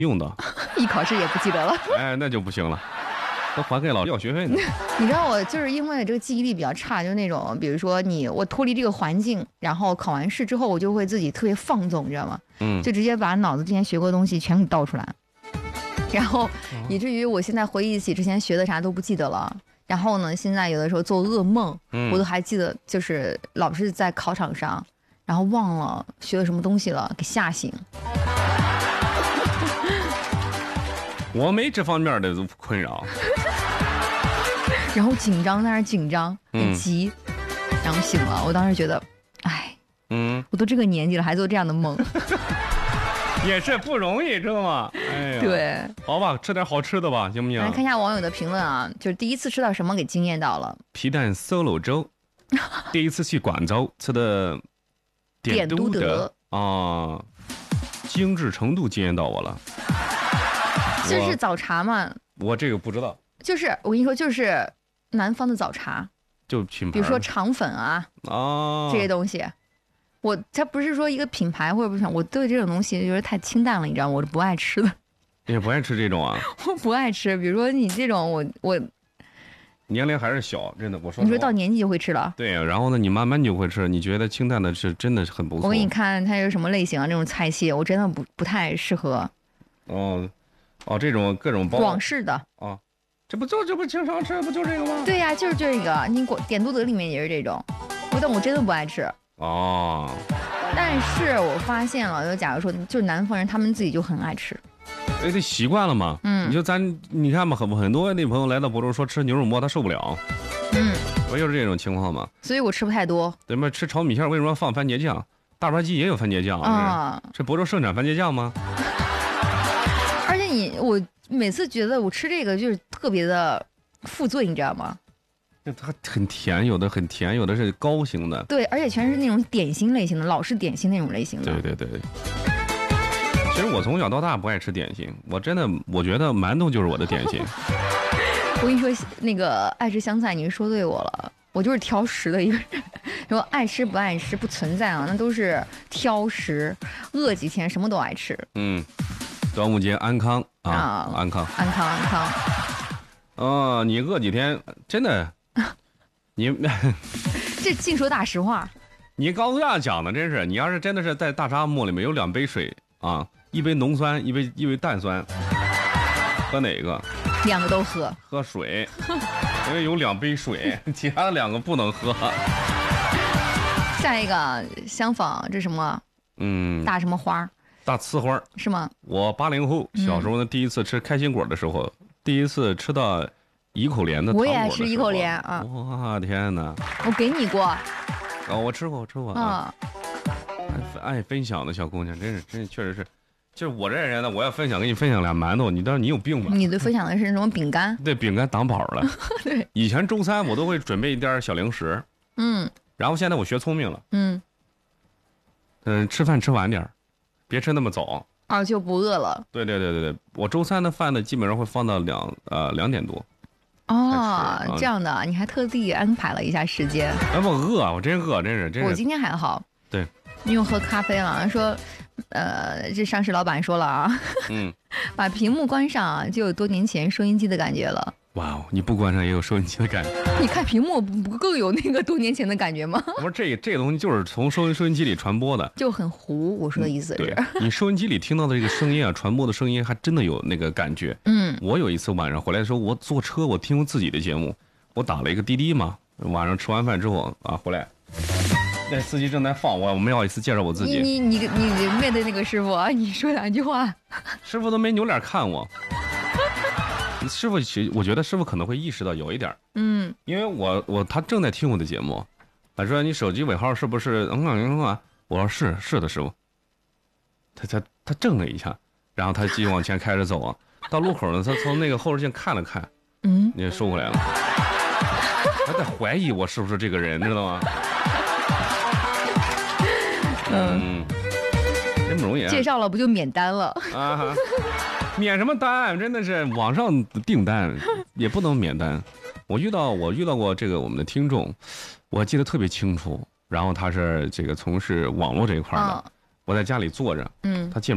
用的， 一考试也不记得了。 哎，那就不行了，都还给老师要学费呢。 你知道我就是因为这个记忆力比较差，就那种比如说我脱离这个环境，然后考完试之后我就会自己特别放纵，你知道吗？就直接把脑子之前学过的东西全给倒出来，然后以至于我现在回忆起之前学的啥都不记得了。然后呢，现在有的时候做噩梦，我都还记得，就是老是在考场上，然后忘了学了什么东西了，给吓醒。 我没这方面的困扰。 然后紧张，在那儿紧张，很急，然后醒了。我当时觉得，哎，我都这个年纪了，还做这样的梦， 也是不容易，知道吗？哎呀， 对， 好吧，吃点好吃的吧，行不行？ 来看一下网友的评论啊，就是第一次吃到什么给惊艳到了？ 皮蛋 solo 粥，第一次去广州吃的点都德啊，精致程度惊艳到我了。 就是早茶嘛， 我这个不知道。 就是我跟你说，就是南方的早茶， 就品牌， 比如说肠粉啊，这些东西，它不是说一个品牌或者不是，我对这种东西就是太清淡了，你知道吗？我是不爱吃的。 你也不爱吃这种啊？ 我不爱吃，比如说你这种，我年龄还是小，真的，我说你说到年纪就会吃了。 对，然后呢，你慢慢就会吃，你觉得清淡的是真的是很不错。 我给你看它有什么类型啊？这种菜系我真的不太适合。 这种各种包广式的啊，这不经常吃，不就这个吗？ 对呀，就是这个。你点都德里面也是这种，但我真的不爱吃。但是我发现了，就假如说就是南方人，他们自己就很爱吃。 这习惯了嘛。你看吧，很多那朋友来到亳州说吃牛肉末他受不了。不就是这种情况吗？ 所以我吃不太多。 对吗？吃炒米线为什么放番茄酱？大盘鸡也有番茄酱啊。这亳州盛产番茄酱吗？ 而且我每次觉得我吃这个就是特别的负罪，你知道吗？ 它很甜，有的很甜，有的是高型的。 对，而且全是那种点心类型的，老式点心那种类型的。 对。其实我从小到大不爱吃点心，我觉得馒头就是我的点心。 我跟你说，那个爱吃香菜，你说对我了，我就是挑食的一个人。说爱吃不爱吃不存在啊，那都是挑食，饿几天什么都爱吃。 端午节安康啊，安康。你饿几天真的，你这净说大实话。 你高价讲的真是，你要是真的是在大沙漠里面有2杯水啊，一杯浓酸，一杯淡酸，喝哪个 ？2个都喝。 喝水，因为有2杯水，其他的2个不能喝。 下一个相仿，这什么？大什么花？ 大呲花是吗？ 我80后，小时候呢，第一次吃开心果的时候，第一次吃到一口莲的糖果的时候， 我也是一口莲啊！ 哇天哪！ 我给你过。 我吃过啊。爱分享的小姑娘，真确实是，就是我这人呢，我要给你分享俩馒头，你当时你有病吧？ 你对分享的是什么饼干？ 对，饼干挡饱了。 对， 以前周3我都会准备一点小零食。然后现在我学聪明了。吃饭吃晚点，别吃那么早。 就不饿了。 对，我周3的饭呢，基本上会放到2点多。 这样的，你还特地安排了一下时间。 我饿，我真饿，真是。 我今天还好。 对， 因为喝咖啡了，说，这上市老板说了啊，把屏幕关上就有多年前收音机的感觉了。 哇哦，你不关上也有收音机的感觉。 你看屏幕不更有那个多年前的感觉吗？ 我说这个东西就是从收音机里传播的， 就很糊。我说的意思是， 你收音机里听到的这个声音啊，传播的声音还真的有那个感觉。我有一次晚上回来的时候，我坐车，我听自己的节目，我打了一个滴滴嘛，晚上吃完饭之后回来，那司机正在放我没好意思介绍我自己。 你面对那个师傅啊，你说2句话， 师傅都没扭脸看我。师傅我觉得师傅可能会意识到有一点，因为他正在听我的节目，他说你手机尾号是不是我说是的师傅，他怔了一下，然后他继续往前开着走啊，到路口呢，他从那个后视镜看了看，也收回来了，他在怀疑我是不是这个人，知道吗？真不容易啊！ 介绍了不就免单了啊？免什么单？真的是网上订单也不能免单。我遇到过这个我们的听众，我记得特别清楚。然后他是这个从事网络这一块的，我在家里坐着，他进门。